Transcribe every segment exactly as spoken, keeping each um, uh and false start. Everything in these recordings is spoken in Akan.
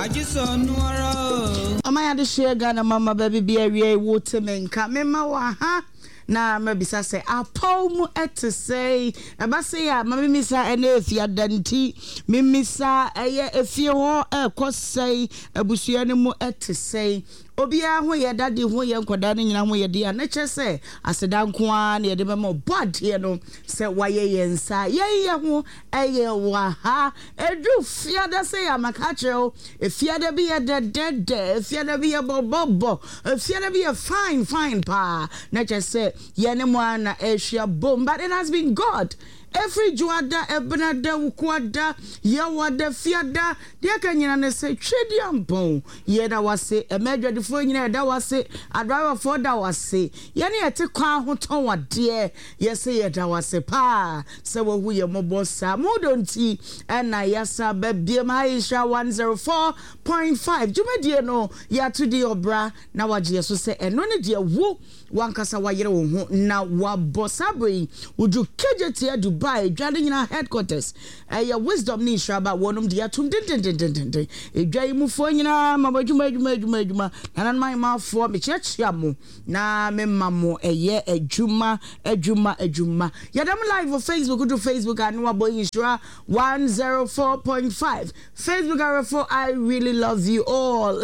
Amaya de share Ghana mama baby be a water menka mema wa ha na mabisa say apau mu ete say eba say ya mama misa ene efia danti mimisa eye efie ho ekosai abusua ne mu ete say obia ho ye dade ho ye nkoda ne nyina ho ye de na che se aseda nko a na ye de mema body no se waye ye nsa ye ye ho eye wa ha edu fiada se ya makachero efiada bi ye de de de efiada bi ye bobobo efiada bi ye fine fine pa na che se ye ne mo ana ehia bom but it has been God. Every juada ebnada ukwada ya wada fiada dia kanyina ne se twedi ampon ye da wase emedwa de fo nyina da wase adriver for da wase ye ne ete kwa hoton wade ye se ye da wase pa se wo hu ye mobosa modonti na yasa babie maisha one oh four point five jumedie no ya to di obra na waje so se eno ne de wo wankasa wayere wo ho na wabosabri uju kejeti adu by dwade nyina headquarters eh ya wisdom ni shraba wonum de atum den den den den den edwai mu fo nyina mabadwuma adwuma adwuma adwuma nanan man ma fo me chiachia mo na me mamo eye adwuma adwuma adwuma yadam live on Facebook do Facebook and wa boy insura one oh four point five Facebook are for I really love you all.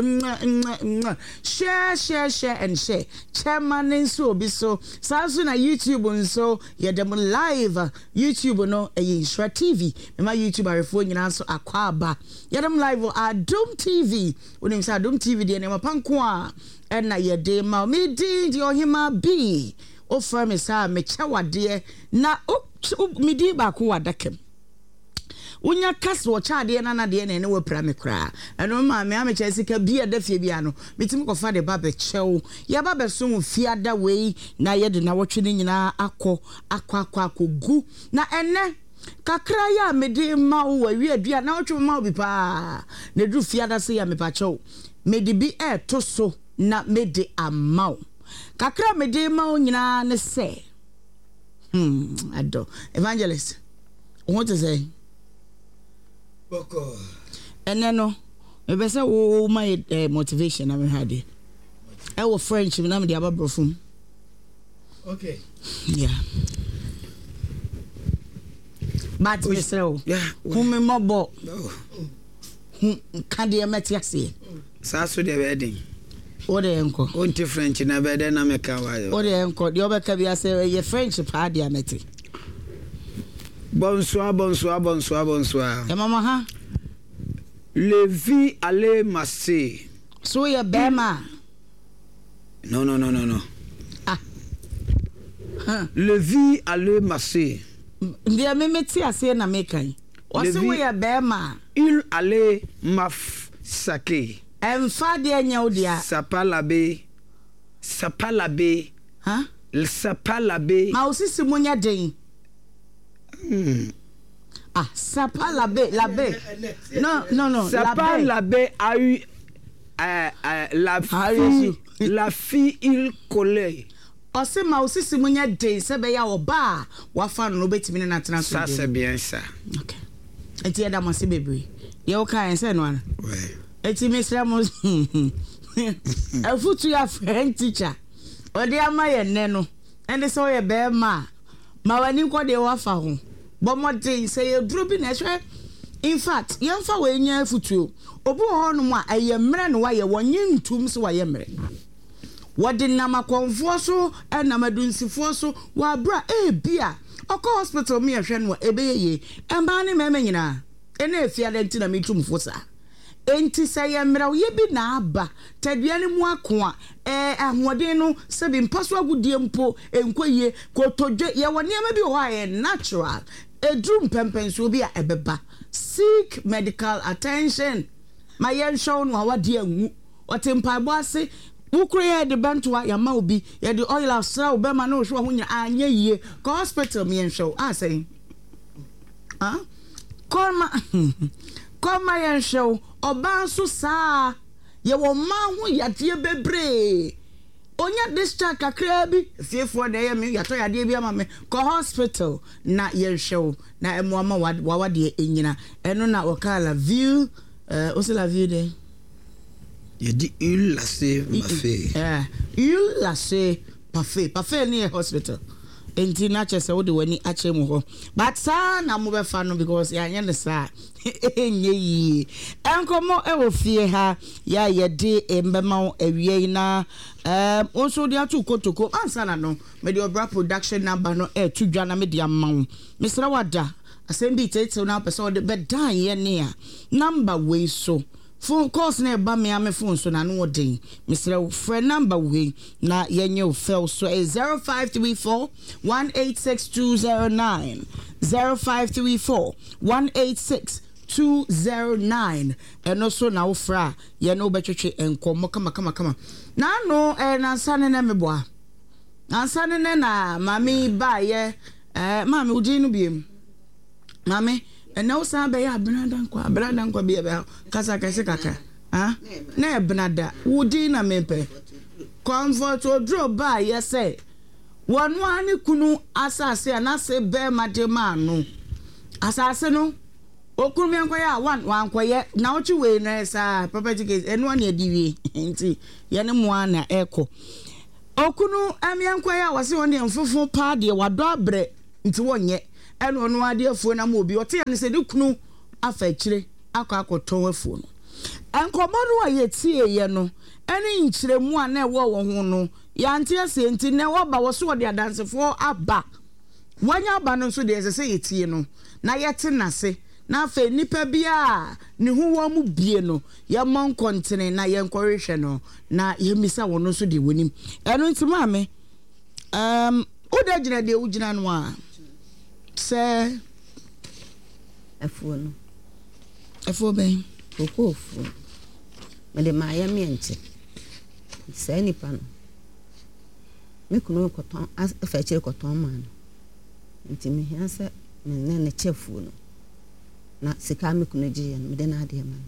Share share share and share chairman nso obi so saso na YouTube nso yadam live YouTube no e Insura T V me ma YouTube arefo nyina so akwaba yadam live Adom T V onim sa Adom T V de ne mapanko a na yede ma me din di ohima bi o fra me sa me chawade na me di ba ko wadakem unya kas wo chaade na na de na ne wapra me kra eno ma me ame chesika bi adafie bia no mitim ko fa de ba be chew ya ba be so fiada wei na ye de na wotwe ni nyina akọ akọ akọ akogu na ene kakra ya me de ma wo wi adua na wotwe ma obi pa na du fiada se ya me pa chew me de bi e to so na me de amaw kakra me de ma wo nyina ne se hmm ado evangelist what to say Boko. And then no, maybe say oh my uh, motivation I had it. I was French, but I'm the other brofum. Okay. Yeah. But we say oh yeah, who me mobo. No. Who can the metiasi? Sasu de wedding. O de enko. Onti French na bede na meka wa. O de enko, the other kabia say ye French pa dia meti. Bonsoir, bonsoir, bonsoir, bonsoir. Et maman ha? Le vie allait masser. So ye bema. Non, non, non, non, non. Ah. Huh. Le vie allait masser. Ndia me meti ase na mekai. Wase wo ye bema. Il allait mafsaker. Emfa de nya odia. Sapalabe. Sapalabe. Huh? Le sapalabe. Ma osisi munya den. Hmm. Ah, Sapa Labe, Labe. Non, non, non. Sapa Labe a eu euh, euh, la fille, la fille il collait. Ose ma osisi munya de sebe ya oba wa fa no betimi na tena so. Ça c'est bien ça. Okay. Eti eda mo se bebre. Ye o kan se no ana. Ouais. Eti mesra mo. Afutu ya French teacher. Odi ama ye ne no. Ende so ye be ma. Ma wani ko de wa fa ho. Bomotin say you dropping na in fact yemfa we nya futuo obu ho no a ayemre no waye wonye ntum so waye mre wodi nama konfo so e nama dunsifo so wa bra e bia oko hospital me ehwe no ebeye emba ne meme nyina ene afia de ntina metumfo sa enti say yemre ye bi na aba taduane mu akoa eh ahoden no se bi mpaso agudie mpo enkoye kotodwe ye woni ama bi ho aye natural edrum pempenso bi a ebeba seek medical attention my yen show no awade anwu otempa bo ase wukure ye de bantoa ya ma obi ye de oil asra obema na ohwe ho nya anya yie ko hospital me yen show ah say ah koma koma yen show oba so saa ye wo ma ho yade bebre onya discharge kakra bi fiefo de ye me yato yade bi ama me ko hospital na ye show na emo ama wa wade enyina eno na okala view uh, aussi la view de Il dit huile lacée parfait. Yeah, huile lacée parfait. Parfait ni hospital. Enti na che se wo de wani ache mu ho. But sa na mo be fa no because ya nya ne sa. Enye yi. Enkomo e wo fie ha ya ye de embema awie na um also de atu kotoko ansa na no me de obra production number no e tu dwa na me de amman. Misra wada asem bi tete na person de be dan ye ne a number we so phone calls na ba me am phone so na no den Mister friend number we na yenye ofel so is zero five three four one eight six two zero nine zero five three four one eight six two zero nine and also na ofra ye no betwetwe enkomo kama kama kama na no eh na sane na meboa na sane na mami ba ye eh mami udi no biem mami and now some be abnada kwa abnada kwa be be kasa kasa kaka ah na abnada wudi na mepe comfort o draw ba yes say one one kunu asase anase be madema no asase no okunu me nkoya one one koye na ochi we na sa property case enu na ediwe nti ye ne mo na eko okunu amia nkoya wase won de mfofo pa de wado abre nti wonye eno no ade afuo na ma obi ote ya ne se de kunu afa kire akọ akoton afuo no enkomodo wa ye tie ye no ene nkyiremu a na ewo wo ho no ya nte ase nti na wo ba wo so de adansefo aba wanya aba no so de ese ye tie no na ye te nase na afa nipa bia ne hu wo mu bie no ye mon kontene na ye nkorehwe no na ye misa wo no so de wonim eno nti ma me um oda gina de ugina no a se afuo no afuo ben okofu me de ma ya mi enche se nipa no me kunu koton afa chire koton ma no nti me hia se me ne ne chefu no na sika me kunu ji me de na ade ma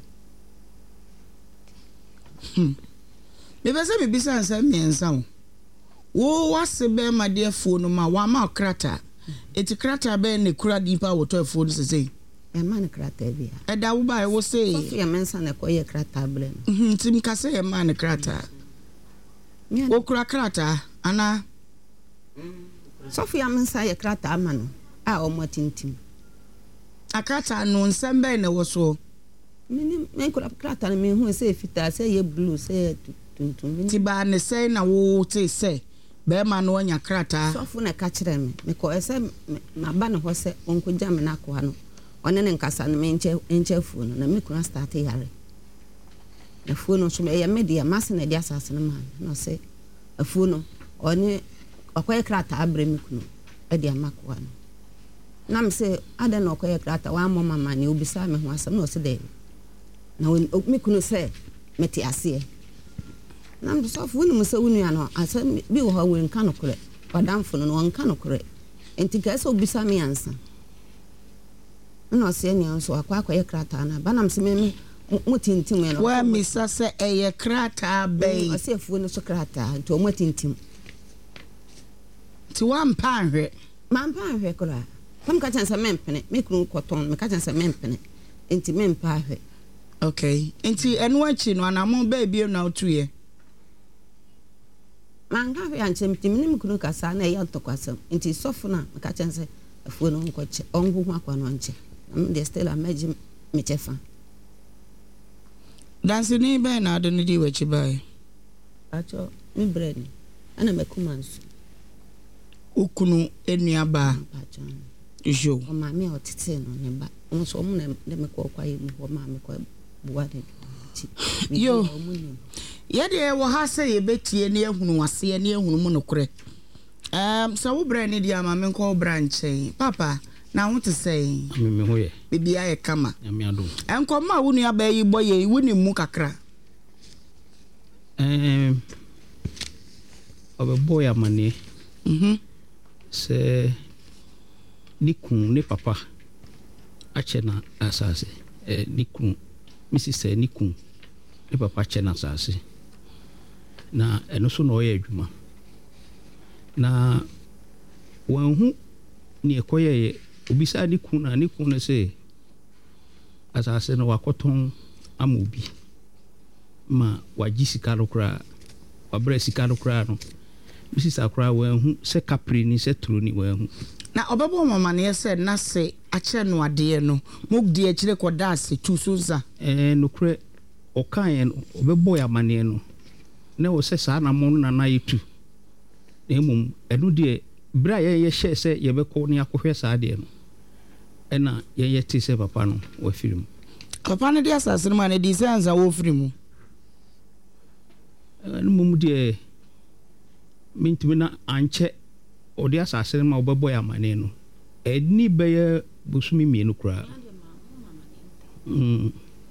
hmm me be se me bisa nsa mi ensa wo wase be ma de afuo no ma wa ma krata eti krata be ne kura dipa woto afuo no sese e ma ne krata bia e da wo ba e wo se so ya mensa na ko ye krata ble no mhm tim ka se e ma ne krata wo kura krata ana so ya mensa ye krata ama no a o motintim akrata no nsembe ne wo so mini me kura krata na me hu se fita se ye blue se tuntum ti ba ne se na wo te se be ma no nya krata so fu na ka kire me me ko ese ma ba ne ho se onko gya me na ko ha no one ne nkasa no me nche nche fu no na me kura start yare na fu no so me ya media mas na dia asase no ma no se afu no one akoye krata abre me kunu e dia makwa no na me se ada na akoye krata wa mo mama ne obisa me ho asam no se de na me kunu se meti ase na me so fu no me se wunu ya no asam bi wo ha we nka no kure wadamfo no nka no kure enti ka se obisa me ansa no se ne nso akwa akoye krata na ba na me se me motintim no wa misa se eye krata bei o se fu no so krata to motintim ti wa mpa ahwe ma mpa ahwe kura kam ka chansa mempene me kunu koton me ka chansa mempene enti mempa ahwe okay enti enu achi no anamo ba bie na otuye manga hwe anchem timni me kunu kasa na ya tokwasam enti sofu na me ka chansa afu no nkoche ongu hu akwa no nche am de stella meji me chefa dansi ni be na ado ni di wachi bai acho mi bread ana me kumansu ukunu enuaba acho jo o ma me otete no ne ba no so mu na me ko kwa yi ho ma me ko buwa de yo ye de wo ha se ye betie ne ehunu wase ne ehunu mu nokure um so wo bread ni di ama me ko branch papa na wo te say me me ho ye bibia ye kama ya me ado enko ma wo nua ba yi boye wo ni mu kakra eh obe boy amane mhm se nikun ne papa achena asase eh nikun missis nikun ne papa achena asase na eno so no ye adwuma na wanhu ni ekoye obisa nikun na nikun ne se asase no wakoton amobi ma wagye sika no koraa wabrɛ sika no koraa no bisi sa koraa wanhu sɛ kapre ni sɛ turo ni wanhu na obebo mama ne sɛ na se akyɛ no ade no mogdi akyire kɔda ase tu so nsa eh no korɛ ɔkan no obebo ya mane no na wo sɛ saa na mo na na yetu na emum ɛno de bra yɛ yɛ hyɛ sɛ yɛbɛkɔ ne akɔhwɛ saa de no ɛna yɛ yɛ te sɛ papa no wa firim papa no de asase no ma ne di sɛ ansa wo firim ɛno mum de mintimi na ankyɛ ɔde asase no ma obebo ya mane no ɛni bɛyɛ busumi mienu koraa mm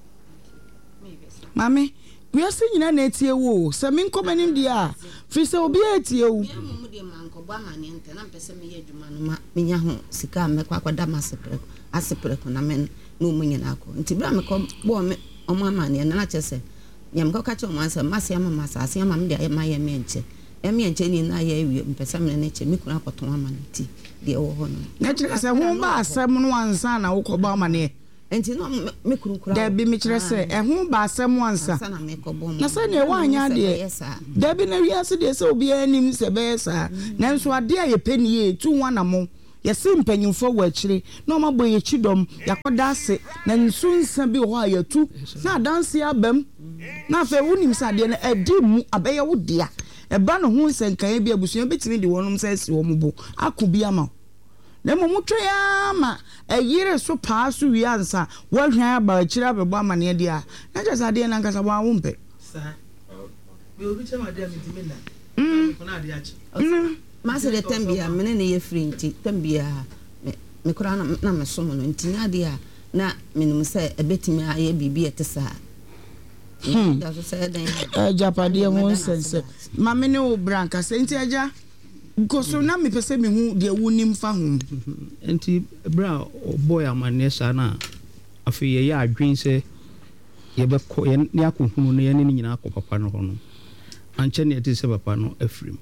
mame wiase nyina na etie wo sɛ me nkɔmanim dia fi sɛ obi etie wo mu de manko ba mane ente na mpɛ sɛ me yɛ adwuma no ma menya ho sika me kwa kwada masepre asepre ko na men no mu nyina akɔ nti bra me kɔ bo me ɔmo amane na na kyɛ sɛ nyam kɔ ka kyɛ ɔmo asɛ mase ama masase ama me de ayɛ ma yɛ me nkyɛ ɛme nkyɛ ni na yɛ awie mpɛ sɛ me ne kyɛ me kuna akɔtɔn amane ti de ɛwɔ hɔ no na kyerɛ sɛ ho ba asɛm no ansa na wokɔ ba amane enti no me kunu kura da bi me kyerɛ sɛ ɛho ba asɛm ansa na sɛ ne wa anya de da bi na wiase de sɛ obi anim sɛ bɛyɛ saa nanso ade a yɛpɛnie tu wana mo yɛse mpanyimfo wɔ akyire na ɔma bɔ yɛkyi dɔm yakɔda ase na nsu nsa bi hɔ a yɛtu na adanse abam na afɛ wonim sɛ ade no adi mu abɛyɛ wo dea ɛba no ho nsɛnkae bi abusua betimi de wɔnom sɛ si wɔn bo akɔ bi ama na mo mutwe ya ma ɛyire so paa so wi ansa wɔhwan aba akyire abɛbɔ amane de a na kyɛ sɛ ade na nkasa bɔ awo mpɛ sa me obi chama de amedimi na mm ko na ade achi ma se de tambia mene ne ye free nti tambia me me kora na na me somo no nti na ade a na menum sɛ ebetimi ayɛ bibi ete saa hmm da so sɛ den eh japade mo nsense ma me ne wo branka sɛ nti agya goso na me pese me hu de wunim fa hu enti bra boy amane sa na afi ye ya adwen se ye be ko ye ne akohunu no ye ne nyina akɔ papa no ho no anche ne eti se papa no afrim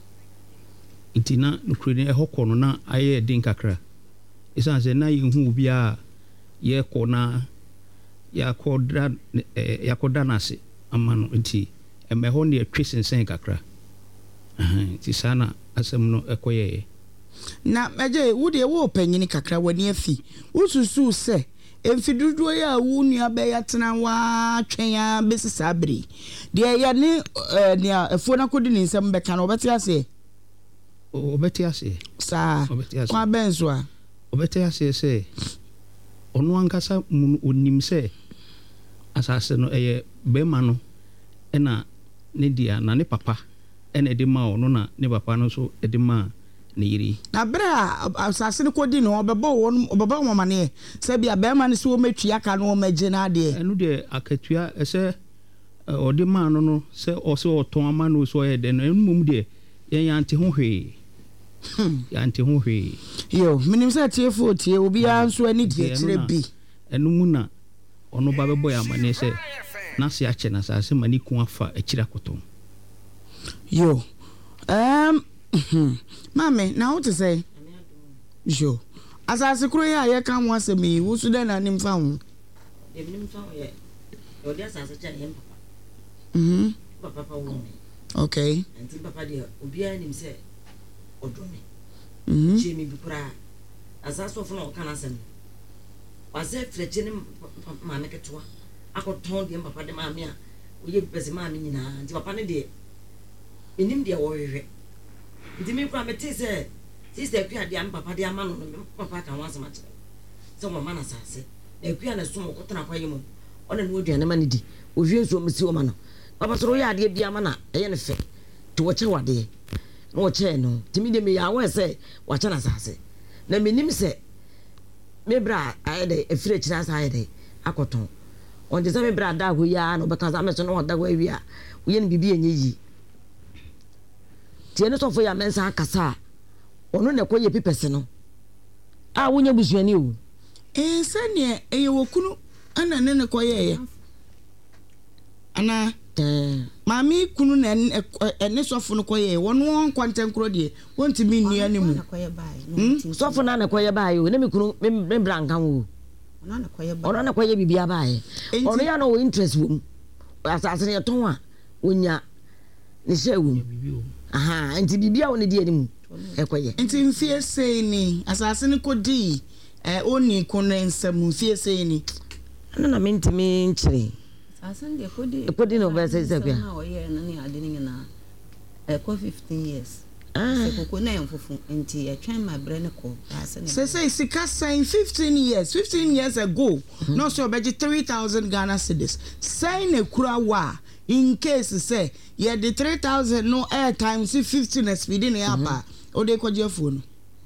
itina no krene e hokɔ no na aye din kakra isa se na ye hu bia ye kɔ na ya kɔda ya kɔda na se amano enti e me ho ne atwe sensen kakra ti sana asem no ekoye na meje wo de wo panyini kakra wani afi ususu se emfiduduo ya wo nua be ya tena wa twen ya besisa bere de ya ne ne afo na kodi ni nsem be kan obeti ase obeti ase sa kwa benzo a obeti ase se ono ankasa mun onim se asase no eye be ma no ena ne dia na ne papa ene de ma ono na ne papa no so e de ma ne yiri na bra asase ne kodi no obebo won obebo mo mane se bia be ma ne so metwi aka no magye na de enu de akatua ese o de ma no no se o se o ton ama no so e de no enu mum de yen yante ho hwe yante ho hwe yo minim se tie fo tie obi anso ani die kire bi enu mu na ono ba bebo ya mane se na se ache na asase mani ku afa akira koton yo um mame na what to say yo asase kro ya ye kan wo asemi wo su da na nim fa ho e nim fa ho ye o dia asase cha ye papa mhm papa pa wo okay anti papa dia obi a nim se odome mhm je mi bi kura asase ofo na o kan asem wase freche ne mame ketwa akoton de papa de mame a o ye pese mame nyina anti papa ne de enim de wo hwehwe nti me kura mete se sister kwa de am papa de ama no no papa kan wansa ma kire so mama na sase na kwa na so mo kotena kwa yimo ona no aduane ma ne di o hwie so mo si o ma no papa so ya de bia ma na eye ne fe to wo che wade no wo che no ti mi de me ya wo se wa che na sase na menim se me bra aye de efire kira sa aye de akoton on de se me bra da ho ya no be kan sa me so no da ho wi a wo ye ne bibi enye yi tiene so fo ya mensa akasa ono ne koye pipese no a wonya busuani o eh sane eye wokunu ana ne ne koye ye ana eh mami kunu na ene sofo no koye wono won kwantenkro de wonti mi nua ne mu sofo na na koye bae o ne me kunu me blanka wo ona na koye bae ona na koye bibia bae ono ya no interest wo asase ne ton a wonya ne hye wu aha nti bibia woni die nimu ekoye nti mfie sei ni asase ne kodi eh oni kono nsam mfie sei ni ana na mentimi nchire asase de kodi kodi no be sei sei bia na oye na ne ade ni na eko fifteen years ah koko na yemfufu nti etwen mabre ne ko asase ne say say sika sign fifteen years fifteen years ago no so be three thousand Ghana cedis sign e kura wa in case say yeah the three thousand no air times fifteen na speed in apa o de kwaje phone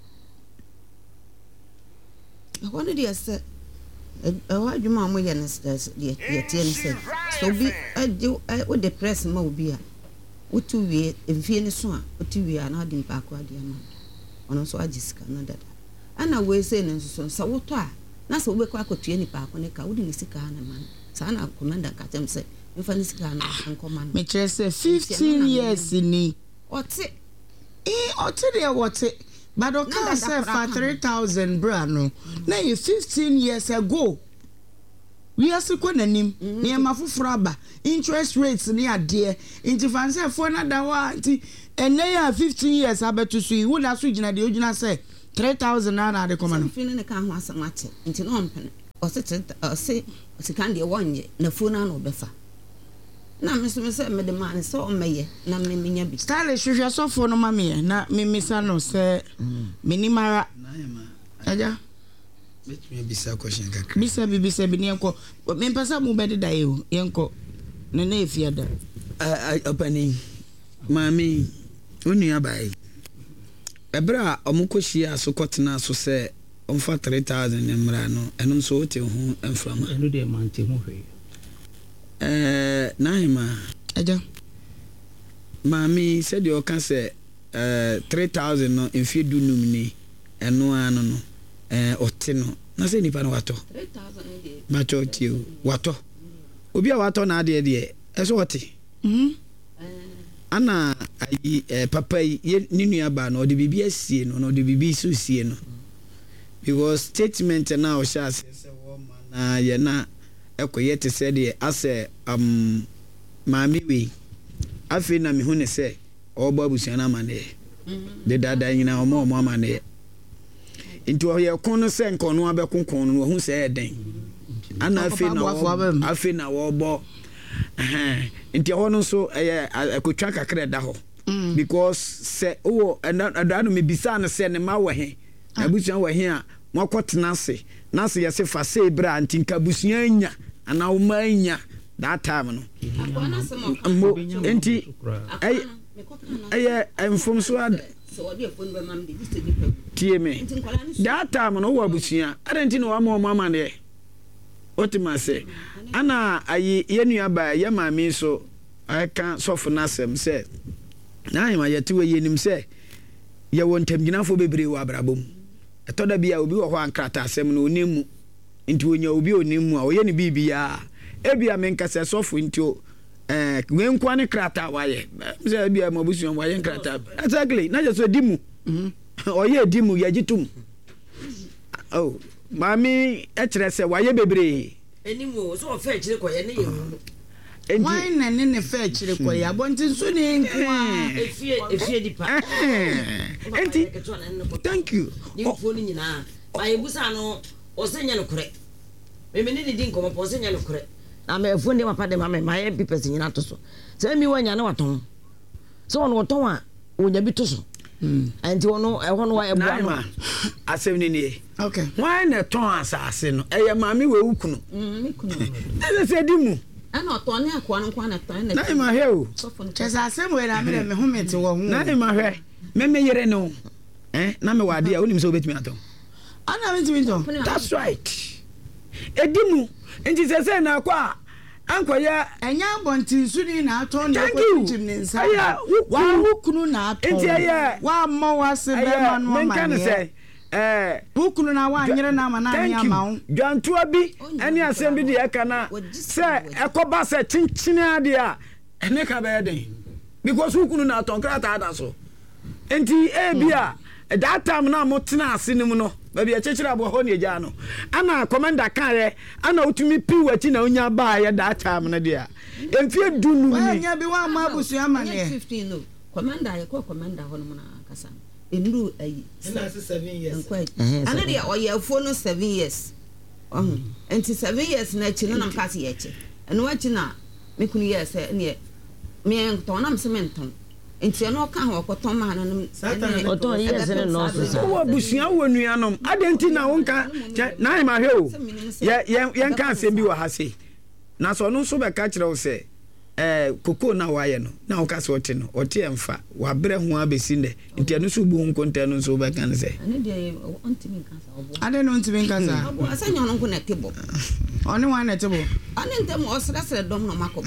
one of the say e wa dwuma mo ye ne ye tie ne say so bi e o de press ma obi a otu wie mfie ne so a otu wie ana de mpa akwa de ama ono so agisika na dada ana we say ne so so woto a na so we kwa akotue ni pa akwa ne ka wo de sika na man sa na commander ka tem say mfa ne sika na nkoma me chere say fifteen years ni ote eh ote de wote but o ka say for three thousand bra no na you fifteen years ago we are so nanim ne ma foforo aba interest rates ni ade nti fanse fo na da wa nti ene ya fifteen years abeto so yi wo da so gina de ogina say three thousand na na de koma no fin ne ka ho asama che nti no mpene o se o se o se kan de wonye na fo na no befa na me so me se me de man so o meye na me menya bi style hwehwe so fo no ma me na me misa no se minimara aja betumi bisa question kakra bisa bibisa bi ne enko me mpasa mu be da ye o yenko ne na efiada a opani mami onua bai ebra omukohia so kotena so se onfa three thousand emra no enum so wote ho enframa enu de mante ho hwe eh naima aja mami said you can say eh three thousand no enfi dunum ni enu anu no eh otino na se nipa no wato three thousand de macho tio wato obi a wato na ade de eso wote mhm ana ayi eh, papa ye ninu aba no de bibi asie no no de bibi so sie no because statement na o sha se se wo na ye na ekoye te se de ase um maami we afi na me hu ne se obo abusia na mane de dada nyina o mo mo amane nti o ye kon no se nkono abekonkon no hu se eden ana afi na afi na wo bo eh nti ho no so eh akotwa kakra da ho because se o adano me bisa no se ne ma wo he abusuan wo he a mokotena se na se yese fa se bra nti nka busuan nya ana wo ma nya that time no nti ay ay enfom so ad so de fon be mam de biste de tie me that time no wo abusuan adenti no wa ma ma ma ne otima se ana ayi yenua ba ya maami so aka sofu nasem se na ayima yetewe yenim se ye wontam ginafo bebre wa abrabom etoda bia obi wo ho ankrata asem no onimu nti onya obi onimu a oye ne bibia ebia menkase sofu nti eh gwenkwa ne krata waye se bia mabusuan waye krata exactly na je so dimu mhm oye dimu ya gitum oh mami ekyere se waye bebre enimu so ofa ekyire koye ne ye why na ne ne fa ekyire koye abontin so ne nkwa efie efie dipa enti thank you ni fo ni nyina ba yebusa no o se nya no kore me me ne di nkomo po se nya no kore na me fo ndi mapa de ma me ma ye pipes nyina to so se mi wanya na waton so ono waton a onya bi to so mm anti ono e ho no wa e bua no asem ni ni okay why na ton asase no eye maami we wukunu mm me kunu na se di mu ana to ne akwa no kwa na tan na na ma he o chesa asem we na me me humete wo hu na ma he me me yere no eh na me wade a onim so betimi aton ana me timi to that's right edimu nti se se na kwa ankoya enya bontin su ni na aton na Thank ko you. tim ne nsa Aya, wa hukunu na aton Enti aya. wa mo wa se be ma no ma menka ne ne se eh hukunu na wa nyere na ma na anya thank ma wo you dwantoa bi ene asem bi de eka na se ekoba se chinchini ade a ene ka be den because hukunu na aton krata ada so enti e bia that time na mo tena asenim no ba bia chechira abo ho ne gya no ana commander kan ye ana utumi pi wati na onya ba ye that time na dia emfie du nu ni nya bi wa ma busua ma ne fifteen no commander ye ko commander ho no na kasa endu ayi na seven years ana dia oyafo no seven years oh enti seven years na chi no na mpase ye chi eno achi na me kunu ye se ne me ton na mse me ton enti eno ka ho okoton ma na no oton yes ne no so wo busua wo nuanom adenti na wonka na im ahwe o ye ye nka asem bi wa ha se na so no so be ka kire wo se eh koko na waye no na wo ka so te no o te emfa wa bre ho abesi ne enti eno so bu nkonta no so be kan se ani de ontimi nka sa obo ade no ntimi nka sa obo asanya no nko na tebo oni wa na tebo ani ntem o sere sere dom no makob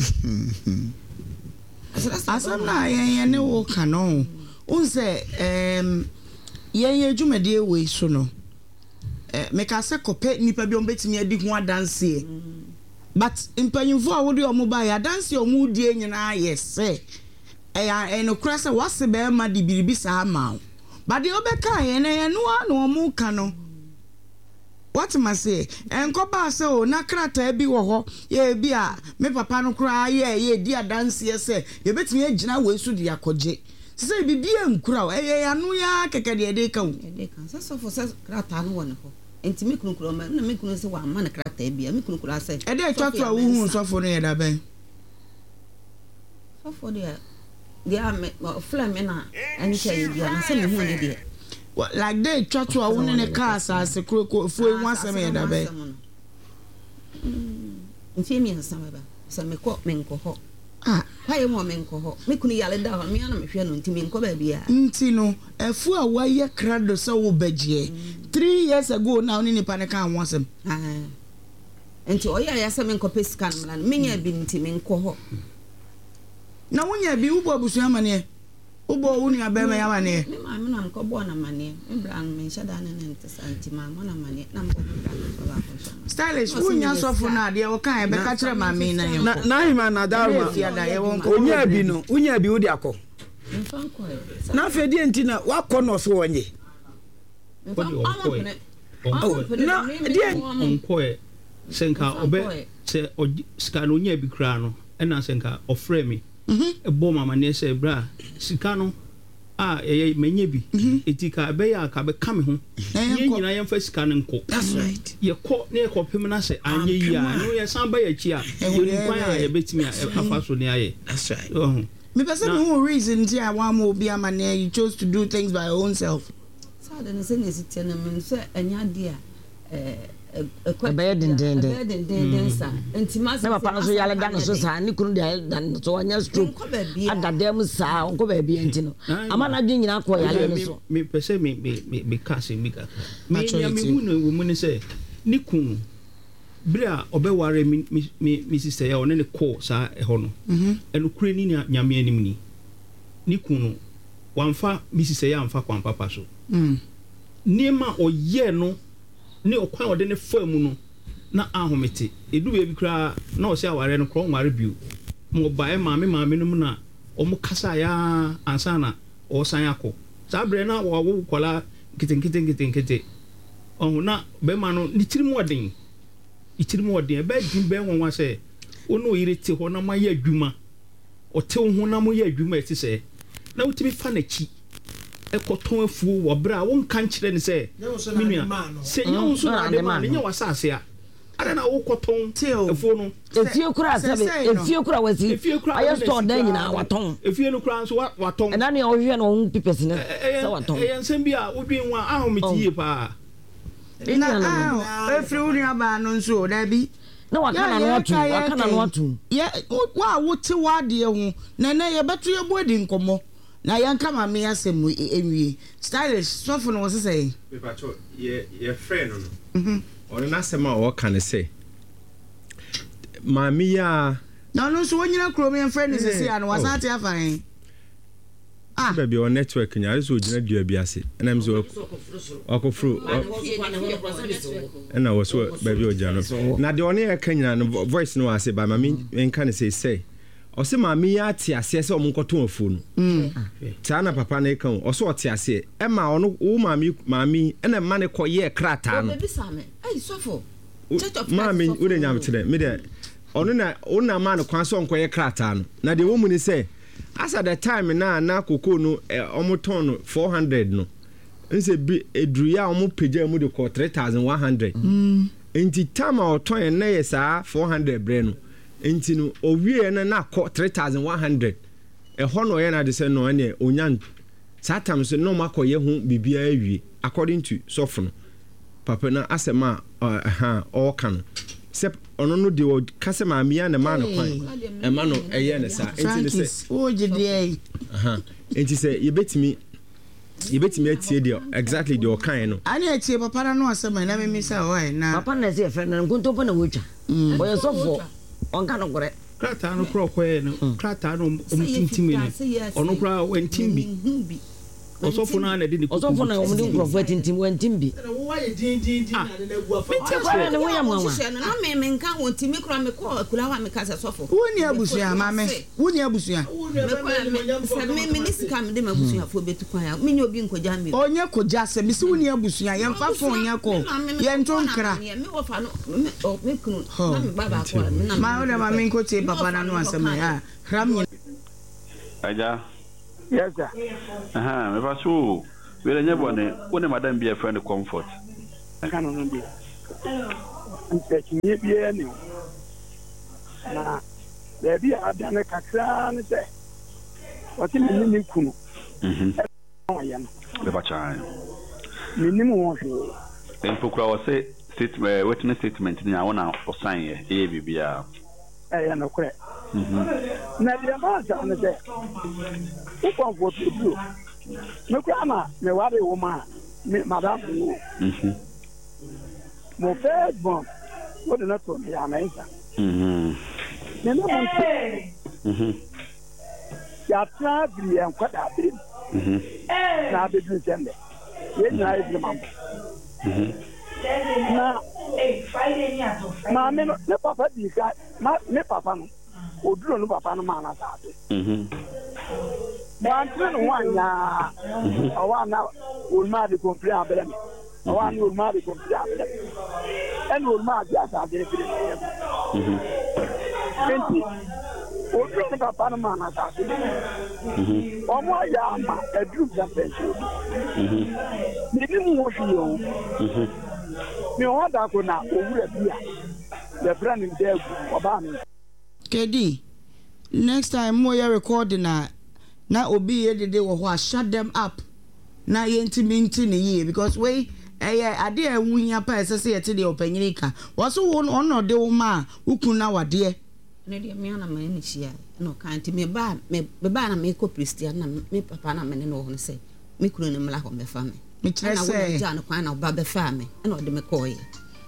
asam na yen yen ne wo ka no unse em yen ye dwumade we so no eh me ka se kope nipa bi on betimi adi ho adanse but impanyimfo a wodi omo ba ya adanse omo die nyina yese eh eno kura se wase be ma di biribi sa ma but de obeka yen yen no a no omo ka no what must say enko ba se o na krata bi wo ho ye bi a me papa no kura ye ye di adanse se ye betimi agina we su di akoje se bibi enkura e ye anu ya keke de de ka o de kan se so for se krata no won ho enti me kunu kura ma na me kunu se wa ma na krata bi me kunu kura se e de twatwa wo hu so for no ye da ben so for de dia me fla me na ani che ye bi na se me hu ne de like they twatwa wo ne cars as kroko fu wan se me da ben enti mi nsa ba se me ko me nko ho ah kwaye mo me nko ho me kunu yale da ho me ana me hwe no enti me nko ba bia enti no efu a waye krado se wo bagie three years ago now ni nipa ne kan wonsem ah enti oya ya se me nko pesika no na me nya bi enti me nko ho na wonya bi ubo abusu amane ubo woni abema ya mane me ma me na nko bo na mane ibran me shada ne ne ntesa enti ma ma na mane na mbo ba ba ko stylish wonya sofo na de wo kan e be ka kire ma me na ye na na hima na darma onya bi no onya bi wo di akọ na fe die enti na wakọ no so wonye na die onko e senka obe se sika no nya bi kra no e na senka ofre me e bo mama ne se bra sika no ah eh menye bi etika be ya ka be ka me ho ye nyina ye mfa sika no nko that's right ye ko ne ko pem na se anye yi a no ye san ba ya chi a ye kwan a ye betimi afa so ne aye that's right oh me person no reason ti a wa mo bi amane you chose to do things by your own self so the ne se ne sitia na me so anya de a eh bad and then bad and then sa enti ma se papa no so yale dan so sa ni kunu de dan so anya stroke agadem sa onko ba bi enti no ama na dwen nyina ko yale no so me pese me me me ka se me ka me ya me hu no wo mu ne se ni kunu bra obeware mi mi mi sister ya one ne ko sa e ho no eno kure ni nyame anim ni ni kunu wamfa mi sister ya amfa kwa papa so mm niema oye no ne okwan ode ne famu no na ahomete edu be bi kra na o se aware no kro nware biu mo bae maame maame no na o mo kasa ya ansa na o san yakọ sabre na wo wo kola kitenkite kitenkite oh na be ma no ni tirimu odin itirimu odin be din be won wa se ono yire te ho na ma ya adwuma o te ho na mo ya adwuma ti se na utimi fa na chi ekoton afu wo bra won kan kire ni se minua se nyo so na de ma nya wasase a ada na wo koton afu no efie kura sabe efie kura wasi aye store dan nyina waton efie no kura so waton ena ne ohwe no hun pipes ne se waton e ensem bia wodwen wa ahometi pa ina ah efri uni aba no nso da bi na wakana no atu wakana no atu ye wa wo te wa de ho na na ye beto ye bo di nkomo na yanka ma me asem enwie stylish sofo no wose say me pacho ye ye friend no mhm ono na asem a wo kan say ma me ya na no so wonyina krom ye friend say say an wasate afan ah baby on network nya so gina dua bi ase na me so akofru na wo so baby o jano na de one e kan nyina no voice no ase ba ma me nka ne say say o se ma me ya ti ase se o mo nkoto afu no mm ta na papa na kan o so o ti ase e ma ono wo ma me ma me e na ma ne ko ye krata no baby same ai sofo ma me wo de nyam tere me de ɔno na ɔna ma no kwan so nkɔyɛ krataa no na de wo mu ni sɛ asa the time na na koko no ɔmo tɔn no four hundred no nse bi eduru ya ɔmo pagya mu de kɔ three thousand one hundred nti time a ɔtɔn yɛ na yɛ saa four hundred brɛ no nti no owie na na kɔ three thousand one hundred ɛhɔ no ɔyɛ na de sɛ no ɛne onyan saa time so no makɔyɛ ho bibia awie according to sɔfo no papa na asɛm a aha ɔka no sɛ ɔno no de ɔ kasa maamia na ma no kwan ɛma no ɛyɛ ne saa enti ne sɛ o gidie aha enti sɛ yɛbɛtimi yɛbɛtimi atie deɛ exactly deɛ ɔkae no ane atie papa na no asɛm na me misa ɔyɛ na papa na sɛ fɛ na nkontompo na wotwa ɔyɛ sɔfo ɔnka no korɛ krataa no korɔ kɔɛ no krataa no ɔmtintim no ɔno koraa wantim bi ɔsɔfo no ana de ne ɔsɔfo na ɔmde nkurɔfoɔ tintim wantim bi woni abusua mame woni abusua onye koja se bisi woni abusua yɛmfa fo onye kɔ yɛnto nkra ma wona mame nkotie papa na no asɛm ya hram aja yes sir aha me ba so we le nyebo ne woni madam bi e friend comfort aka no no bi ntekinye bi e ni na le bi ada ne kakra ne se wati ni ni kunu mhm ya no le ba chan ni ni mu wo hwe en pokura wo se statement witness statement ni awona o sign ye e bibia eh ya no kure na dia ma sa ne se o comfort bi me kwa ma me ware wo ma me madam wo mhm mo first born what the not to me ya na isa mhm me na mo mhm ya tra bi en kwada bi mhm na be bi sembe ye na ibi ma mhm na Friday ni ato ma me ne papa di ka ma ne papa no oduro no papa no ma na sa ade mhm Bantu no wanya awana ulma de compre abele awana ulma de compre abele en ulma dia sa de bi mhm enti oduro no papa no ma na sa ade mhm omo ya ma edru da pension mhm ni mu wo fi yo mhm mi o da ko na owura bia the friend in there oba mi kedi next time mo ya recording na na obi ye de de wo ho shut them up na ye ntimi nti ne ye because we eh ade a wunya pa esese ye te de opanyini ka wo so wo no de wo ma ukun na wade ne de me na ma ni hia no kan ti me ba me ba na me ko Christian na me papa na me ne no ho se me kunu ne mla ho me fa me me kire se na kwan na ba be fa me na o de me ko ye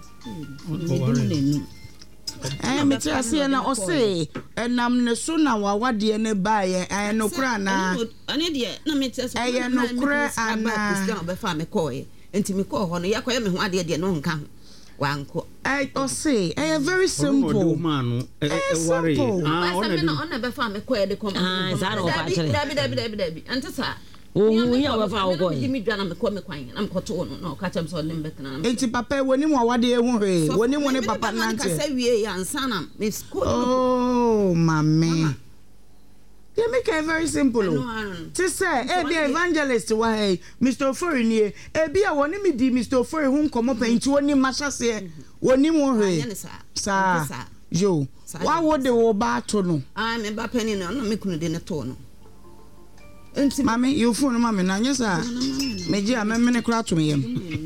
eh me tira se na o se enam ne so na wawade ne ba ye eh no kra na ane de na me tira so eh no kra ana Christian be fa me ko ye enti me ko ho no yakoye me ho ade de no nka ho wanko eh o se eh very simple man eh worry ah on na be fa me ko ye de kom ah za no fa chere dabi dabi dabi dabi ante sa o ya wa fa wo di mi dwana me ko me kwan na me ko to no no ka chem so limbe kana enti papa woni mo wade ehu he woni mo ne papa nante ka sa wie ya ansana me ko oh mama they make it very simple to say eh be evangelist wa hey Mister Ofori ni e bi a woni mi di Mister Ofori hu nkomo penti woni machase woni mo he sa yo wa wo de wo ba to no ah me ba pani no no me kunu de ne to no mami you phone mami na nyesa meji a memene kura to meyem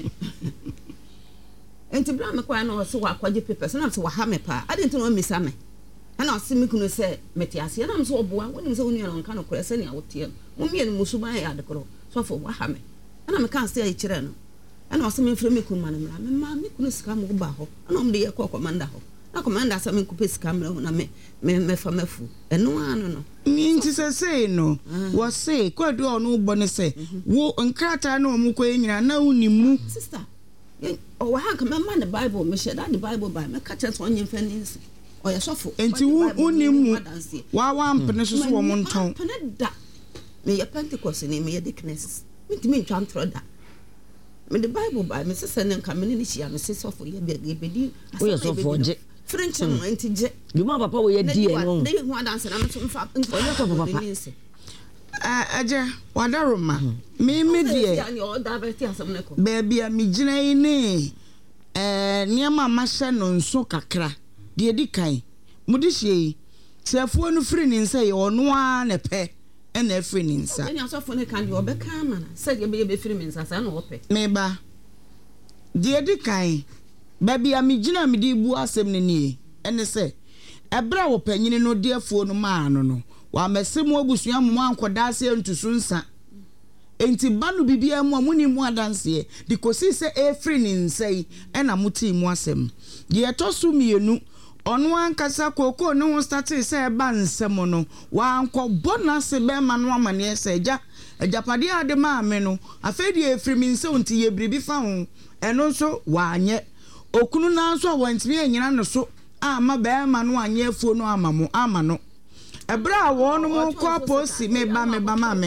enti bra me kwa na so wa kwaje papers na so wa ha me pa ade enti no misa me ana ose me kunu se meti ase na so oboa woni se woni no nka no kura se ne awotie mo mie no musuba ya ade koro so fo wa ha me ana me kan se ya kire no ana ose me mfre me kunu ma na me ma me kunu sika mo ba ho ana mo de ye ko komanda ho na komanda sa me kupe sika me na me me fa mafu eno ano no nti se se no wo se kwadu onu bo ne se wo nkrata na omu ko nyina na unimu sister o wa ha ka me ma the bible me share that the bible by me ka chance onye mfaninsi o ya sofo enti unimu wa wa mpene so so wo mo nton pene da me ya pentecost ni me ya deaconess me ti me ntwa ntro da me the bible by me se se ne nka me ni hia me se sofo ye be be di o ya sofo je French no enti je di ma papa wo ye die no na ye hu adanse na so mfa onye ko papa eh aje wadaroma me me die baby a me gina yi ne eh niam ma hye no nso kakra de di kan mudi hye sefuo no firi ni nsa ye ono a na pe e na firi ni nsa enya so fo ne kan de obeka ma na se de be be firi mi nsa sa na ope me ba de di kan baby a me gina me di bu asem ne nie ene se ebra wo panyini no de afuo no ma ano no wa mesemu abusua mo ankoda ase ntusu nsa enti banu bibia mu amuni mu adanse di kosi se efri ni nsai ena muti mu asem de etosu mienu ono ankasa koko no ho start se e ba nsem no wa anko bonus be ma no amane se eja ejapade ade ma me no afedi efri mi nse onti ye bribi fa ho eno so wa anye okunu na so wantimi anyina no so ama be ma no anye afuo no ama mo ama no ebra wonu mo ko posi me ba me ba ma me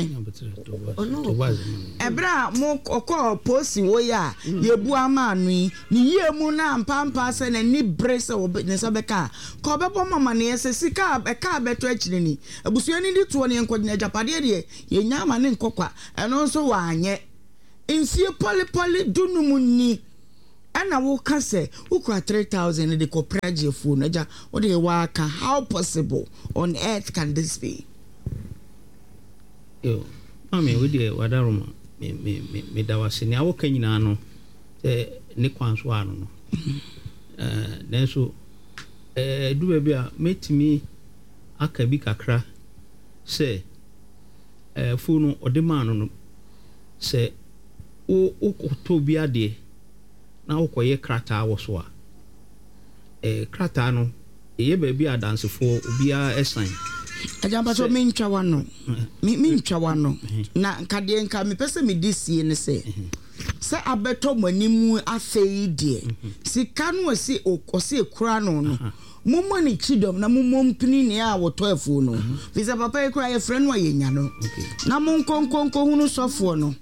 ebra mo ko posi wo ya yebu ama anu ni ye mu na mpampa se na ni brese wo ne se beka ko bebo mama ne ese sika e ka beto akire ni abusuo ni di to ne enko na japade de ye nya ma ne nkokwa eno so wa anye nsie poli poli dunumu ni ana wo kase ukwa three thousand de ko praje fu na ja wo de wa ka how possible on earth can this be yo mami we de wadaroma me me me da wase ni awo ka nyina no eh ne kwanso ano no eh denso eh du ba bia metimi aka bi kakra se eh fu no ode man no se o o to bi ade na ukoye krata wo so a eh krata no eye ba bi adansefo obia esan ajamba so me ntwa wano me me ntwa wano na nkade nka me pese me disie ne se se abeto manimu afei die sika no asi okose ekura no no mummo ni chidom na mummo mpini ne a woto afu no visa papa ekura ye frɛ no ayenya no na monkonkonko hunu sofo no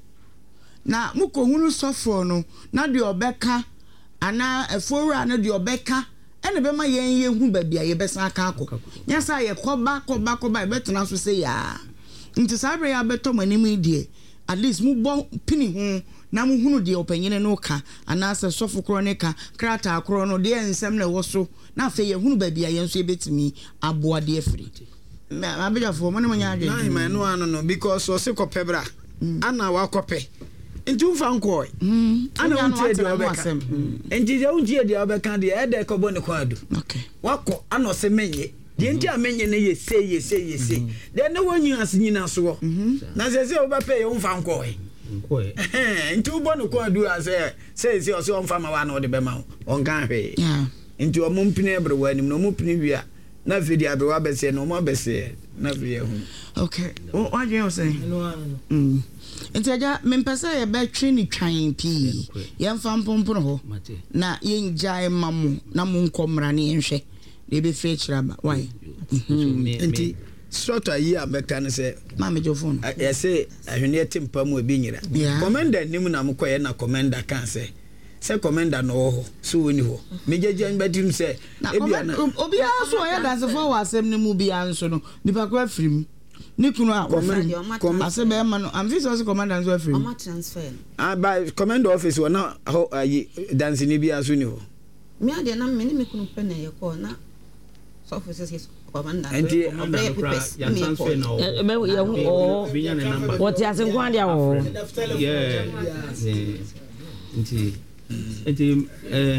na mukohunu sofo no na de obeka ana efowura na de obeka ene be ma yen ye hu ba bia ye besa aka akọ nyasa ye koba koba koba e betena so se ya nti sabre ya beto manimi die at least mu bo pini hu na mu hunu de opanyene no ka ana se sofo kronika krata akro no de ensem na woso na fe ye hunu ba bia ye nso e betimi aboa de afri ma abejafo mo ne mo nya adwe na hima no ano no because o se kopebra ana wa kope nti ufa nkoi ana untie de obeka nti je untie de obeka de e de ko bone kwadu okay wako ana se menye de nti amenye ne ye se ye se ye se de ne wonyu asinyina so na se se obepe ye umfa nkoi nkoi nti ubone kwadu ase se se o se umfa ma wa na de be ma on kan hwe yeah nti o mumpini ebre wa nim no mumpini wia na fidi abe wa bese no mo bese na fidi hu okay what you say mm Nteja mempesa ye betwe ni twan pi ye mfa mpompono ho na ye njae mamu na mu nkomra ne yenhwe de be fe chiraba why enti sort ayi ameka ne se ma me jofon ye se ahwene tempa mu obi nyira commander nim na mkoye na commander kan se se commander no ho so woni ho mejeje nbadim se ebia na obi aso ye dance for wasem ne mu bia nso no nipa kwa firim ni kunu a ase be ma no am fit so commander so afri o transfer ah by commander office wona ho ayi dance ni bia so ni ho me ade na me ni me kunu pe na ye ko na so office commander enti ya transfer na o be ye o binya ne number what ya se kwa dia o yeah enti enti eh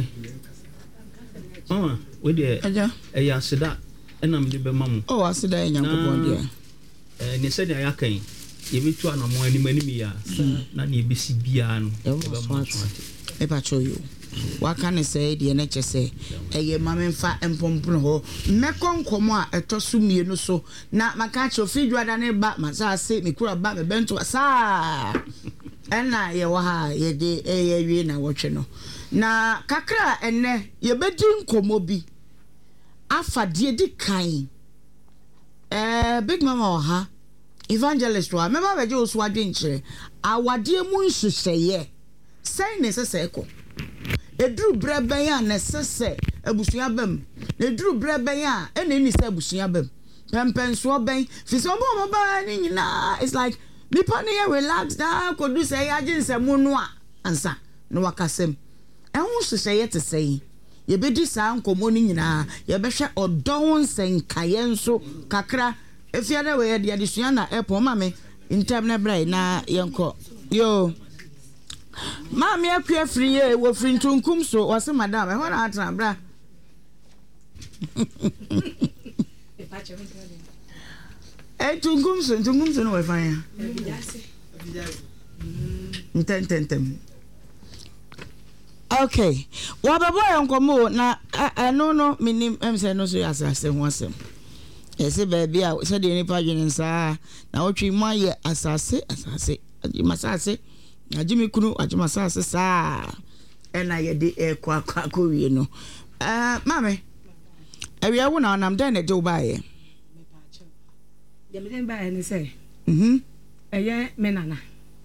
oh we dey eh ya sida enam de be mamu oh asida enyankopon dia eh ne se dia yakan ye betu anamo anim anim ya na ne besi bia no e be ma so ate e pa cho yo waka ne se de na chese eye mamemfa empompono ho mekonkomo a etoso mienu so na maka cho fidwada ne ba masa se mikura ba me bento sa ena ye wa ha ye de eye wi na wotwe no na kakra enne ye bedi nkomo bi afade di kan eh big mama ha evangelist wa me ba beje oso adwe nkyere awade mu nhyehyeye sai ne sese ko edru breben ya ne sese abusua bam na duru bre ben a e na ni say abusua bam pempen so ben fi so bo mo ba ni nyina it's like nipa ne relax da ko do say agin nsemu no a ansa no wakasem e ho hyehyɛ ye te say ye bedi saa nkomo ni nyina ye behwe odon senkaye nso kakra efia na we ye de sua na epo ma me intem na brai na yenko yo ma me akua free ye wo free tunkum so o se madam e ho na atra bra eh tunkum so tunkum so no we fan ya ntem ntem ntem okay wa babo yenkomo na no no minim em say no so asase ho asem ese baby a so de ni pa dwene nsa na otwi mu aye asase asase masase ajimi kunu ajima asase sa ena ye de e kwa kwa ko wie no eh mame awia wo na nam den de do ba ye de me den ba ye ni say mhm eye me nana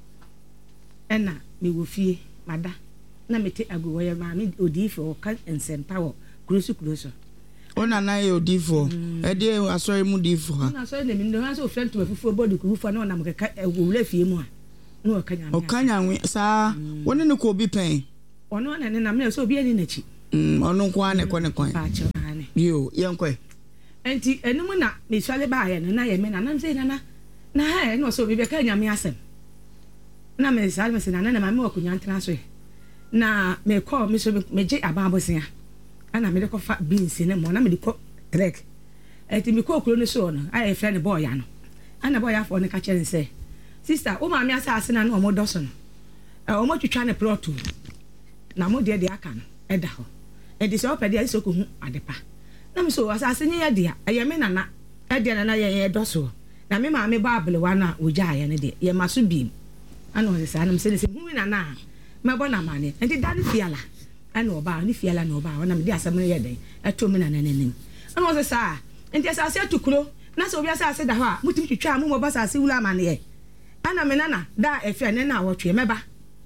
ena me wo fie mada na mete agu wo ye ma me odifo ka ensempa wo kurusu kurusu ona na ye odifo e de asori mu difo ha na so na mi ndo ha so friend to fufu body kurufu na ona mo ka wo fie mu a na o kanya o kanya nwe sa woni ne ko bi pen ono na ne na me so obi ani na chi mm ono ko ane ko ne kon pa che ane yo yenkwe enti enum na me swale ba ye na ye me na na say na na na ha no so obi be kanya me asem na me sa me se na na ma me okunya ntena so na me call me so me je ababosia ana me de ko fa beans ne mo na me de ko trek eti me ko okro ne so no ai friend boy ya no ana boy ya fo ne ka chere say sister o ma me asase na no mo do so no e o mo twitwa ne plot na mo de de aka no e da ho e de so pede so ko hu adepa na me so asase nye ya de ya ye me nana e de na ye ye do so na me ma me bible wa na oja ya ne de ye maso bim ana o se sa na me se hu na na me bo na mane enti dani fiala ana oba ni fiala na oba na me di asem ye den eto me na nanim ana o se sa enti asase atukuro na so obi asase da ho a mutim twitwa mu mo ba asase wula mane ye ana me nana da efe ne na wotwe meba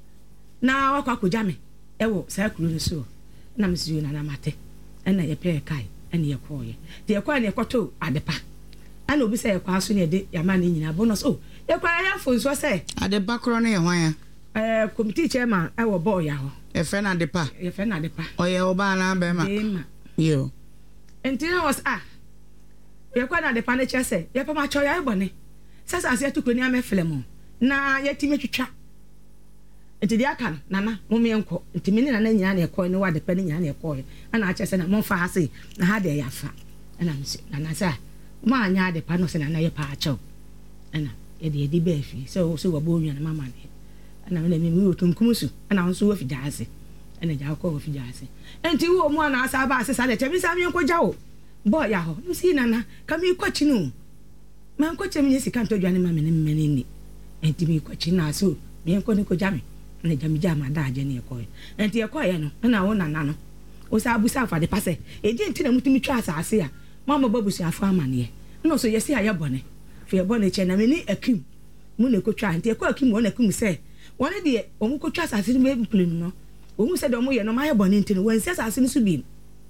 na wakwa koja me ewo sa kuro ne so na me siyo na na mate ana ye pe kai ana ye koye de ye kwa ne kwato adepa ana obi se ye kwa so ne de ya ma ne nyina bonus oh ye kwa ya fo so se adepa kro ne ye hwan ya eh committee chairman ewo boy ya ho e fe na adepa e fe na adepa oye oba na be ma yo entina was ah ye kwa na adepa ne che se ye pa ma cho ya ebone sasa ase atukro ni amefele mo na ye timi twitwa enti dia kan nana mo me enko enti me nana nyina na ekọ ne wade pa ne nyina na ekọ ana a che se na mo fa ha se na ha de ya fa ana msi nana sa mo anya de pa no se na ye pa a cho ana ye de di be fi so so wabo nwa na mama ne ana me me mi otum kumusu ana nso wo fi jaase ana ja ko wo fi jaase enti wo mo ana asa ba ase sa de chebi sa me enko jawo boy ya ho msi nana ka mi kwa chinu ma enko che mi sika nto dwane ma me ne me ne ni enti mi kwa china so me enko ne ko jame na jami jama da je ne ko enti e ko ye no na wo nana no o sa abusa fa de pase e di enti na mutumi twa asase a mama babusu afa amane no so yesi aye bone fe bone che na me ni akim mu ne ko twa enti e ko akim wo na akim se wona de o mu ko twa asase ni me plenu no o mu se de o mu ye no ma ye bone enti no wan si asase ni so bi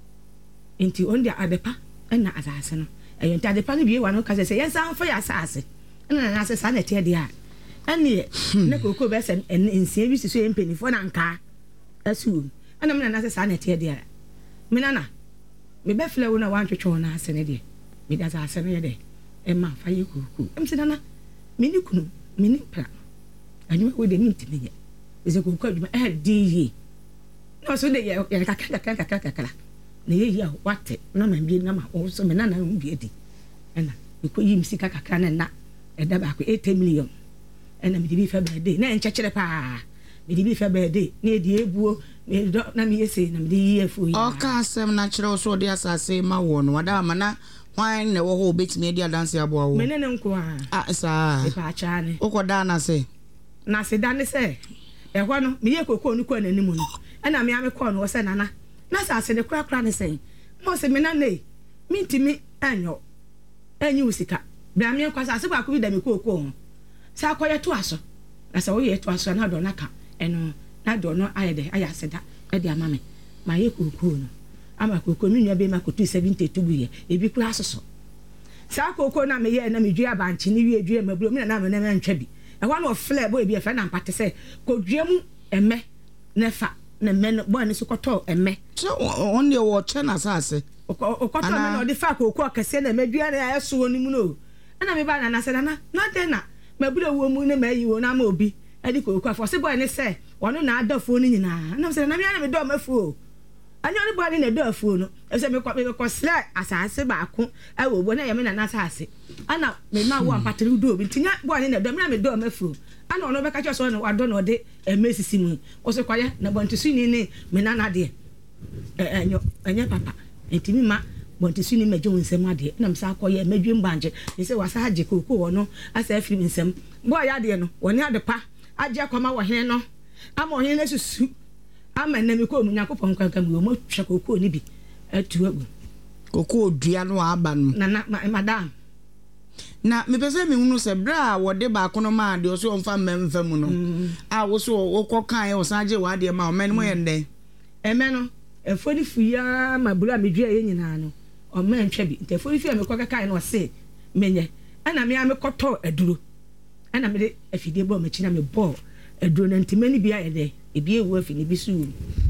enti on dia adepa na asase no e enti adepa ni bi wa no ka se ye san fa ya asase na na asase na te de a ani ne koko be se ensie bi siso empenifo na nka asu ana me na na sa na te de me na na me be fle wo na wan twetwe na ase ne de me da sa ase ne de e ma fa ye koko em se na na me ni kunu me ni pra anyu wo de ni ntime ye ese koko aduma e di yi no so de ye ye ka ka ka ka ka ka na ye ya wate na ma bi na ma o so me na na bi edi ana e ko yi msika kakra na na e da ba ko eight million ena mi dibi fa birthday na enchechere pa mi dibi fa birthday na edi ebuo na mi yese na mi di yefu yi o ka asem na kire so de asase ma wo no wada ma na hwan na wo ho betimi edi adanse aboa wo menene nko a ah sa e pa cha ne o ko da na se na se da ne se e ho no mi ye kokoo ni ko na nimu no ena mi ame ko no wo se nana na sa se de kura kura ne se mo se me na ne mi ntimi anyo anyi usika bra mi kwa sa se ba ko bi da mi kokoo sa akoye to aso na sa wo ye to aso na do na ka eno na do no ayede aya seda e dia mame ma ye kokoo no ama koko mi nua be ma kotu seventy-two buye ebi kura asoso saa koko na me ye na me dua abanche ni wie dua maburo mi na na me na ntwa bi e wa na ofle bo ebi e fa na mpate se kodua mu eme na fa na me no bo ne so koto eme so on dey watch na sase okoto me na odi fa koko akese na madua na yeso oni mu no na me ba na na se na na de na maburo wo mu na mayi wo na ma obi edi koko afo se boy ne se wono na adafo ni nyina na se na me na me do mafuo anya ni boy na do afuo no e se me kwa me ko sla asase ba ko e wo bo na ye me na na asase ana me ma wo ampatiri do obi tinya boy na do me na me do mafuo ana ono be ka cho so na wado na ode emesisi mu o se kwaye na bontisu ni ni me na na de enyo enye papa entimi ma bontisu ni meje wonsem ade na msa akoye medwe mbanje ni se wasa haje koko wo no asa afiri nsem boy ade no woni ade pa aje akoma wo hene no ama ohene na susu ama na me ko mu nyakopon kankan mu mo twa koko ni bi atu agu koko odua no aba no na na madam na me pese me hunu se bra wo de ba kono ma de o so mfa mmemfa mu no a wo so wo kokan wo sanje wa de ma o men mo yende e me no e fodi fuya mabura medua ye nyina no o men twa bi nte fodi fuya me kokan no se menye ana me ame koto aduro ana me de afide bo machina me bo aduro na ntimani bia ye de ebi ewu afi ne bisu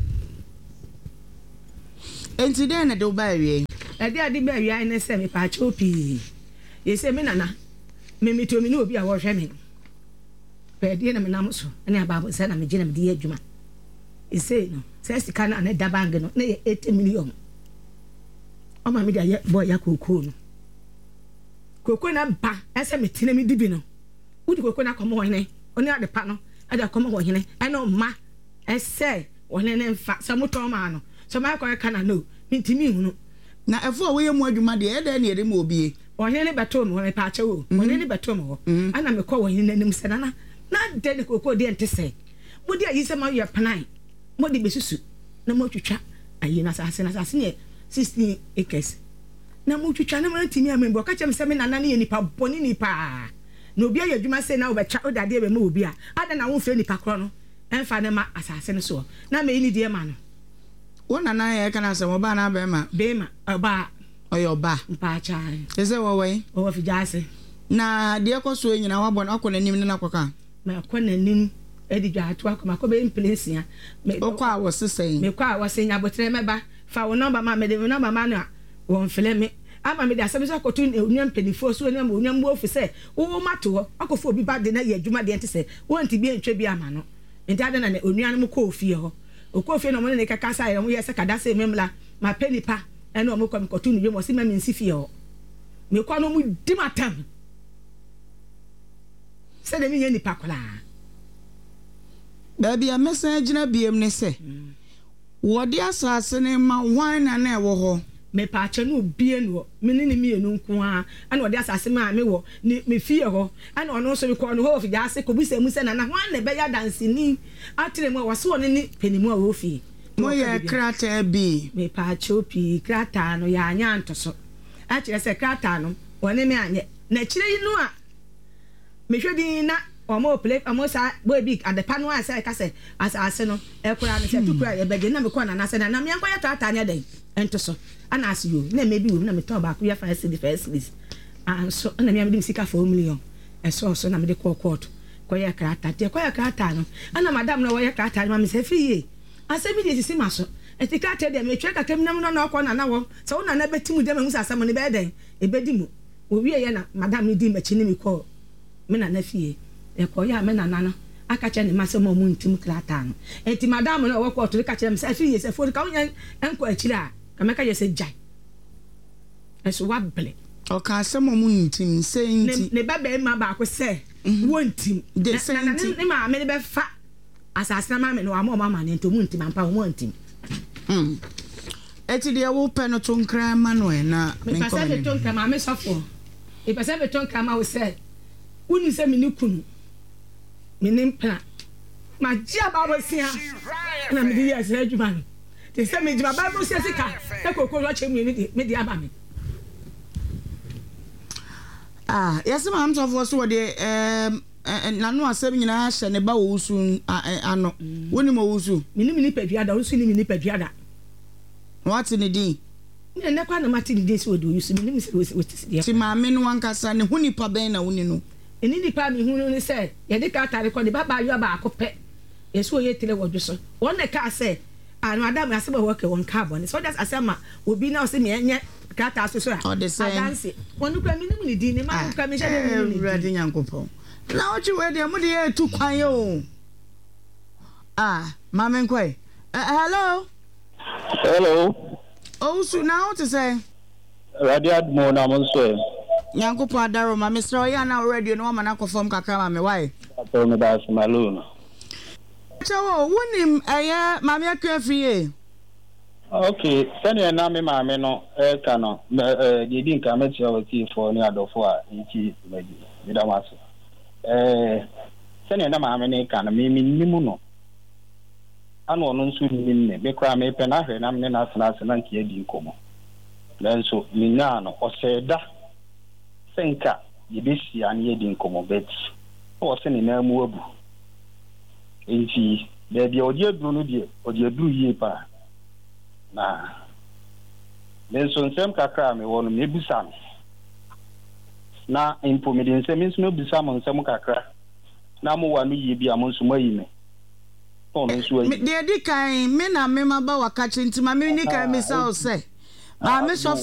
enti de na de ba wie e de ade ba wie ne se me pa chopi ye se me nana me mito mi no obi a wo hwe me pe de na me nam so ene ababo se na me gina me de adwuma e se no se sika na na da bang no na ye eighty million o ma me de ye boy ya koko no koko na ba ese me tine me dibi no udi koko na komo hene oni ade pa no ade komo hene eno ma ese wone ne mfa se moto ma no so ma ko kana no mintimi hunu na efo wo ye mu adwuma de e de na ere ma obi ohene ne beto mo me pa ache wo ohene ne beto mo ana me ko ohene nanim se na na de ne koko de ente se mo de ayi se ma ye panai mo de besusu na mo twitwa ayi na sase na sase ne sixteen acres na mo twitwa na mo ntimi amembo ka chem se me na na ne nipa boni nipa na obi ayi adwuma se na wo betwa odade be ma obi a ada na wo fre nipa kro no enfa ne ma asase ne so na me ni die ma no wona na ye kana se mo ba na be ma be ma oba oyo ba mpa cha ese wo we wo fi jase na de ko so nyina wa bon akọ nanim ne nakoka me akọ nanim edi dwa atu akọ ko be in place ya me okọ a wo sesen me kwa wo senya botre me ba fa wo number ma me de number ma no won fele me ama me de asem so akotu onyam penifo so onyam onyam bo ofise wo mato akofo obi ba de na ye adwuma de ente se won ti bi entwe bi ama no enti ade na onua no ko ofie ho okofie no mo ne kaka sa ye mo ye se kada se memla ma penipa ene o mo ko kotu nu mo si ma mi nsi fie ho me kwa no mu di matam se de mi ye nipa kola ba bia mesa gina biem ne se wo de asase ne ma wan na na e wo ho me pa che no bie no me ne ne mi enu nko a ana ode asase ma me wo ni me fie ho ana ono so me ko no ho fi ja se ko bi se mu se na na wan na be ya dansi ni atire mu wo so ne ni penimu a wo fi mo ye krata bi me pa che opi krata no ya anya ntoso a kire se krata no woni me anye na kire yi no a me hwedi na omo play omo sa boy big at the panu a say ka se asase no e kura ne se tukura e beje na me ko na na se na na me anko ya krata anya den entoso ana asiyo na maybe we na me ton ba ko ya first the first list and so na me am dem sika four million e so so na me de call court ko ya krata te ko ya krata no ana madam na wo ya krata ma me se fiye asemi de sisi maso e ti krata de me twa kakam nam no na ko na na wo so na na betimu de me hu asam ne be den e bedi mu wo wie ya na madam ni di machi ni me ko me na na fiye e ko ya me na na no aka che ne maso mo mu ntim krata no e ti madam na wo ko to ka che me se fiye se fo ka wonya enko achira kameka yese jai eso wable o ka asem mo ntim se nti ne ba be ma ba ko se wo ntim de se nti ne ma me ne be fa asase na ma me no ama ma ne ntom ntim ampa wo ntim mm eti de wo pe no to nkra ma no e na me pa se be to nkra ma me sofo e pa se be to nkra ma wo se wonu se me ni kunu me ni mpra ma jia ba bo sia na me di ya se adwuma no te se me jima Bible se sika e kokoro a che me ni me di aba me ah yes ma am so for so de em na no asem nyina hye ne ba wo usu ano woni mo usu mini mini padua da usu ni mini padua da What's in the D? Ne kwa na mati di so do yusu mi nim se woti de. Ti maame no wankasa ne huni pa ben na woni no. Eni di pa mi hunu ne se ye de ka tare ko de baba yo ba akopɛ. Yeso ye tele wodwo so. Won ne ka se anu adam aseba wo ke won ka bone. So just asema obi na o se me enye ka ta so so a. Adanse. Wonu kwa mi nim ne di ne ma kwa mi hye ne nim. Ready nyankopɔ. Na o chi we de mo de ye tu kwan yo. Ah, maame nkoi. Hello. Hello. Oh, so now to say? Radio mo na mo so. Nyankopo adaro ma Mister Oya na radio no ma na confirm kakra ma me why? Ato me ba malone. Chawo, wonim eye ma me akwa free. Okay, sani na me ma me no e ka no eh di di nka me tia wati fo ni adofo a nti meji. Me da maso. Eh sani na ma me ne ka no me nimu no. Ano ono nso ni ne me kra me pe na hwe na me na asena asena nke edi nkomo nanso minya no oseda senka yebesi an edi nkomo bet o se ni na mu abu enti de bia odi aduru no de odi aduru yie pa na nanso nsem kakra me wono me busa na impo me de nsem nso no busa mo nsem kakra na mo wa no yie bia mo nso mayi me de di kan me na me ma ba waka chinti ma me ni kan me sa o se ma me so